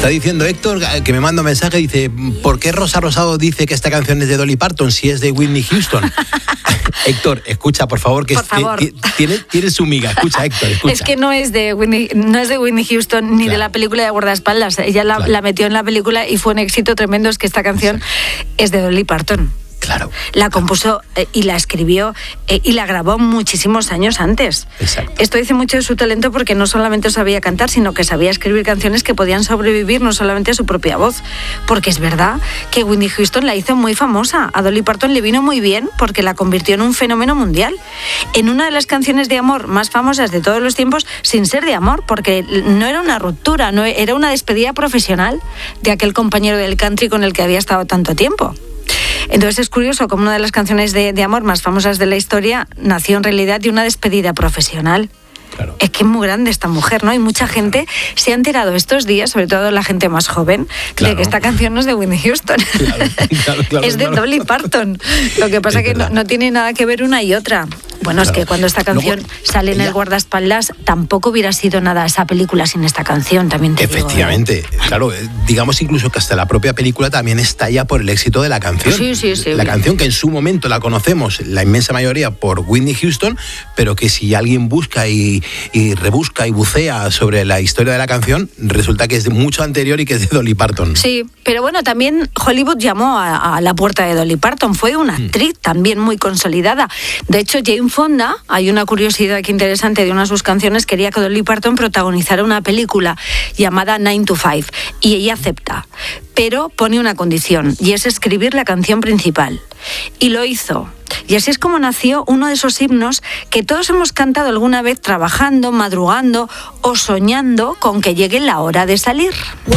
Está diciendo Héctor, que me manda un mensaje, dice, ¿por qué Rosa Rosado dice que esta canción es de Dolly Parton si es de Whitney Houston? Héctor, escucha, por favor, que tiene su miga. Escucha, Héctor, escucha. Es que no es de Whitney Houston ni de la película de guardaespaldas. Ella la metió en la película y fue un éxito tremendo. Es que esta canción es de Dolly Parton. Claro. La compuso y la escribió y la grabó muchísimos años antes. Exacto. Esto dice mucho de su talento porque no solamente sabía cantar, sino que sabía escribir canciones que podían sobrevivir no solamente a su propia voz. Porque es verdad que Whitney Houston la hizo muy famosa. A Dolly Parton le vino muy bien porque la convirtió en un fenómeno mundial. En una de las canciones de amor más famosas de todos los tiempos, sin ser de amor, porque no era una ruptura, no era una despedida profesional de aquel compañero del country con el que había estado tanto tiempo. Entonces es curioso como una de las canciones de amor más famosas de la historia nació en realidad de una despedida profesional. Claro. Es que es muy grande esta mujer, ¿no? Y mucha gente se ha enterado estos días, sobre todo la gente más joven, de que esta canción no es de Whitney Houston. Claro, es de Dolly Parton. Lo que pasa es que no tiene nada que ver una y otra. Bueno, es que cuando esta canción sale en el guardaespaldas, tampoco hubiera sido nada esa película sin esta canción, también te Efectivamente, digo, claro, digamos incluso que hasta la propia película también estalla por el éxito de la canción. Sí. La canción que en su momento la conocemos, la inmensa mayoría, por Whitney Houston, pero que si alguien busca y rebusca y bucea sobre la historia de la canción, resulta que es de mucho anterior y que es de Dolly Parton. Sí, pero bueno, también Hollywood llamó a la puerta de Dolly Parton. Fue una actriz también muy consolidada. De hecho, Jane Fonda, hay una curiosidad aquí interesante de una de sus canciones, quería que Dolly Parton protagonizara una película llamada 9 to 5 y ella acepta, pero pone una condición y es escribir la canción principal. Y lo hizo. Y así es como nació uno de esos himnos que todos hemos cantado alguna vez trabajando, madrugando o soñando con que llegue la hora de salir.